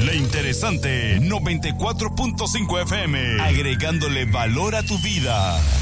La Interesante 94.5 FM, agregándole valor a tu vida.